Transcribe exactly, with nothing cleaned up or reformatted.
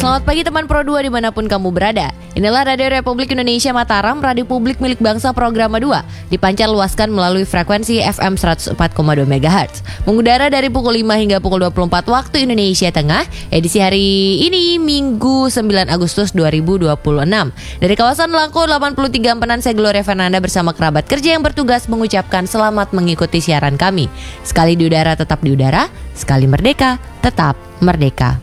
Selamat pagi teman Pro dua dimanapun kamu berada. Inilah Radio Republik Indonesia Mataram, radio publik milik bangsa Programa dua. Dipancar luaskan melalui frekuensi F M seratus empat koma dua megahertz. Mengudara dari pukul lima hingga pukul dua puluh empat waktu Indonesia Tengah. Edisi hari ini Minggu sembilan Agustus dua ribu dua puluh enam. Dari kawasan Langko delapan puluh tiga Empenan, saya Gloria Fernanda bersama kerabat kerja yang bertugas mengucapkan selamat mengikuti siaran kami. Sekali di udara tetap di udara, sekali merdeka tetap merdeka.